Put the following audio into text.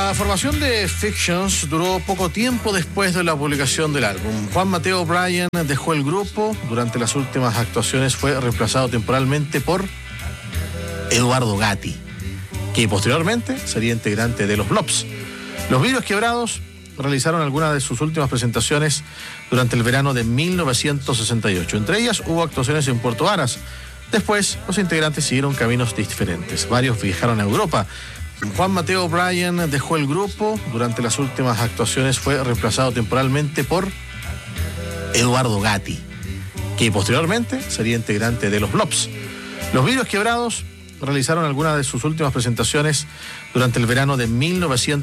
La formación de Fictions duró poco tiempo después de la publicación del álbum. Juan Mateo Bryan dejó el grupo. Durante las últimas actuaciones fue reemplazado temporalmente por Eduardo Gatti, que posteriormente sería integrante de los Blobs. Los Vidrios Quebrados realizaron algunas de sus últimas presentaciones durante el verano de 1968. Entre ellas hubo actuaciones en Puerto Varas. Después, los integrantes siguieron caminos diferentes. Varios viajaron a Europa. Juan Mateo Bryan dejó el grupo. Durante las últimas actuaciones fue reemplazado temporalmente por Eduardo Gatti, que posteriormente sería integrante de los Blobs. Los Vidrios Quebrados realizaron algunas de sus últimas presentaciones durante el verano de 1968.